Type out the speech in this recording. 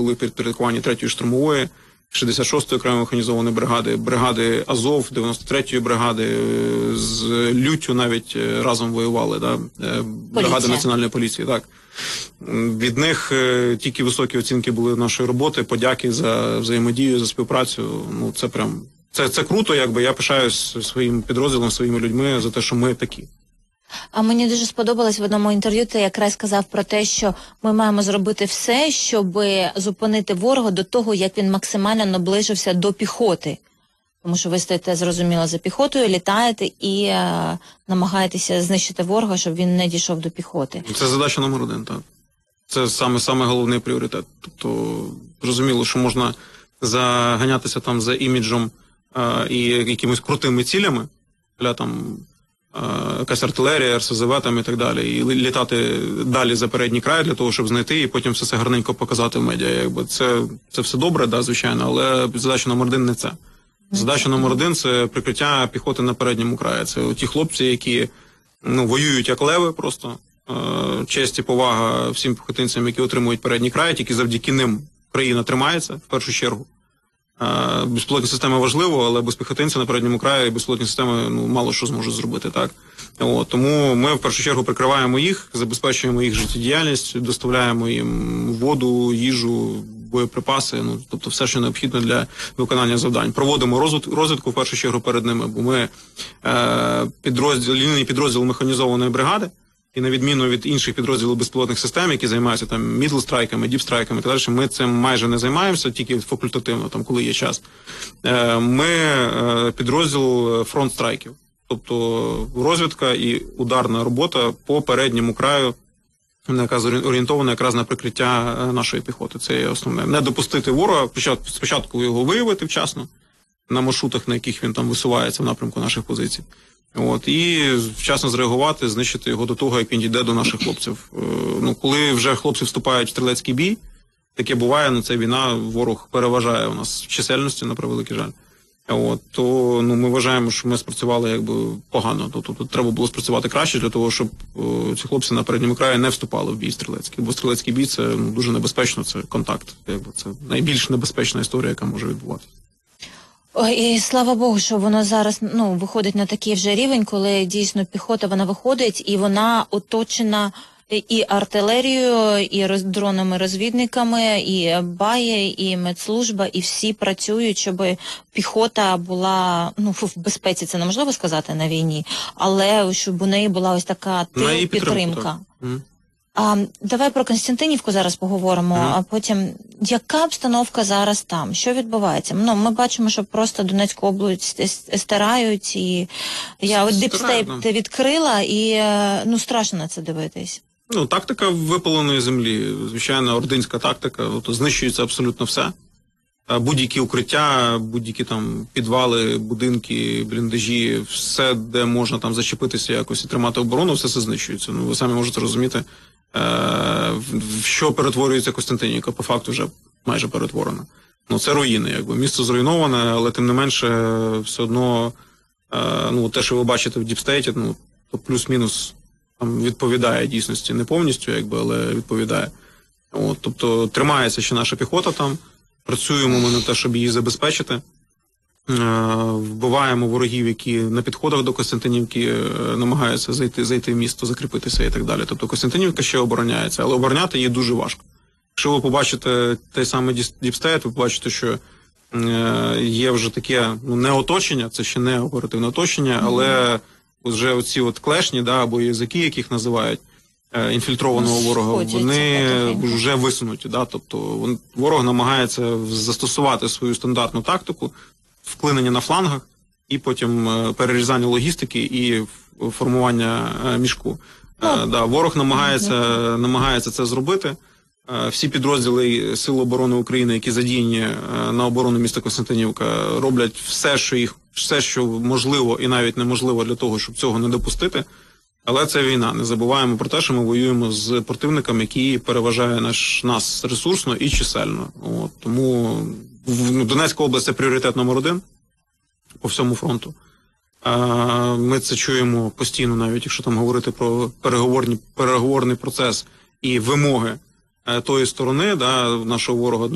були в підпорядкуванні 3-ї штурмової, 66-ї окремої механізованої бригади, бригади Азов, 93-ї бригади, з люттю навіть разом воювали, да? Бригади Національної поліції, так. Від них тільки високі оцінки були нашої роботи, подяки за взаємодію, за співпрацю. Ну, це прям, це круто, якби я пишаюсь своїм підрозділом, своїми людьми за те, що ми такі. А мені дуже сподобалось в одному інтерв'ю, ти якраз сказав про те, що ми маємо зробити все, щоб зупинити ворога до того, як він максимально наближився до піхоти. Тому що ви стоїте, зрозуміло, за піхотою, літаєте і намагаєтеся знищити ворога, щоб він не дійшов до піхоти. Це задача номер 1, так. Це саме головний пріоритет. Тобто, зрозуміло, що можна заганятися там за іміджем і якимись крутими цілями, там якась артилерія, РСЗВ там і так далі, і літати далі за передній край для того, щоб знайти і потім все це гарненько показати в медіа. Якби це все добре, да, звичайно, але задача номер 1 не це. Задача номер 1 – це прикриття піхоти на передньому краї. Це ті хлопці, які воюють як леви просто. Честь і повага всім піхотинцям, які отримують передній край, тільки завдяки ним країна тримається, в першу чергу. Безпілотні системи важливо, але без піхотинця на передньому краї безпілотні системи мало що зможуть зробити, так? Тому ми в першу чергу прикриваємо їх, забезпечуємо їх життєдіяльність, доставляємо їм воду, їжу, боєприпаси, тобто все, що необхідно для виконання завдань. Проводимо розвідку в першу чергу перед ними, бо ми лінійний підрозділ механізованої бригади, і на відміну від інших підрозділів безпілотних систем, які займаються там мідлстрайками, діпстрайками і так далі, ми цим майже не займаємося, тільки факультативно, там, коли є час. Ми підрозділ фронт-страйків, тобто розвідка і ударна робота по передньому краю, яка орієнтована якраз на прикриття нашої піхоти. Це є основне. Не допустити ворога, спочатку його виявити вчасно, на маршрутах, на яких він там висувається в напрямку наших позицій. І вчасно зреагувати, знищити його до того, як він дійде до наших хлопців. Коли вже хлопці вступають в стрілецький бій, таке буває, це війна, ворог переважає у нас в чисельності, на превеликий жаль. То ми вважаємо, що ми спрацювали якби погано. Тобто треба було спрацювати краще для того, щоб ці хлопці на передньому краї не вступали в бій стрілецький. Бо стрілецький бій – це дуже небезпечно, це контакт. Це найбільш небезпечна історія, яка може відбуватися. І слава Богу, що воно зараз виходить на такий вже рівень, коли дійсно піхота вона виходить і вона оточена і артилерією, і дронами-розвідниками, і БАЄ, і медслужба, і всі працюють, щоб піхота була, в безпеці це неможливо сказати на війні, але щоб у неї була ось така підтримка. Давай про Костянтинівку зараз поговоримо, а потім, яка обстановка зараз там? Що відбувається? Ми бачимо, що просто Донецьку область стирають, і я дипстейп відкрила, і страшно на це дивитись. Тактика випаленої землі, звичайно, ординська тактика, знищується абсолютно все. Будь-які укриття, будь-які там підвали, будинки, бліндажі, все, де можна там зачепитися якось і тримати оборону, все це знищується. Ви самі можете розуміти, в що перетворюється Костянтинівка, по факту вже майже перетворена. Це руїни, якби. Місто зруйноване, але тим не менше все одно, те, що ви бачите в діпстейті, то плюс-мінус там відповідає дійсності, не повністю, якби, але відповідає. Тобто тримається ще наша піхота там, працюємо ми на те, щоб її забезпечити, вбиваємо ворогів, які на підходах до Костянтинівки намагаються зайти в місто, закріпитися і так далі. Тобто Костянтинівка ще обороняється, але обороняти її дуже важко. Якщо ви побачите той самий діпстейт, ви побачите, що є вже таке не оточення, це ще не оперативне оточення, але вже оці клешні, або язики, яких називають, інфільтрованого ворога, вони вже висунуті. Тобто ворог намагається застосувати свою стандартну тактику, вклинення на флангах, і потім перерізання логістики і формування мішку. Ворог намагається це зробити. Всі підрозділи Сил оборони України, які задіяні на оборону міста Костянтинівка, роблять все, що можливо і навіть неможливо для того, щоб цього не допустити. Але це війна. Не забуваємо про те, що ми воюємо з противником, який переважає нас ресурсно і чисельно. Тому Донецька область – це пріоритет номер 1 по всьому фронту. Ми це чуємо постійно, навіть якщо там говорити про переговорний процес і вимоги тої сторони, нашого ворога